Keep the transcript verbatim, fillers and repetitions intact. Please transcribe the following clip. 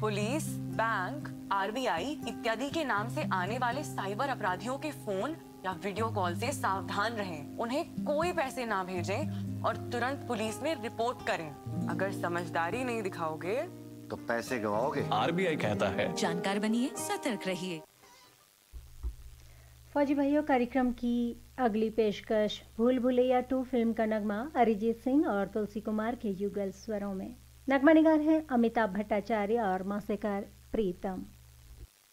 Police, bank, RBI इत्यादि के नाम से आने वाले साइबर अपराधियों के फोन या वीडियो कॉल से सावधान रहें। उन्हें कोई पैसे ना भेजें और तुरंत पुलिस में रिपोर्ट करें। अगर समझदारी नहीं दिखाओगे तो पैसे गवाओगे। आरबीआई कहता है, जानकार बनिए, सतर्क रहिए। फौजी भाइयों, कार्यक्रम की अगली पेशकश भूल भुलैया टू फिल्म का नगमा अरिजीत सिंह और तुलसी कुमार के युगल स्वरों में। नगमा निगार है अमिताभ भट्टाचार्य और मौसीकार प्रीतम।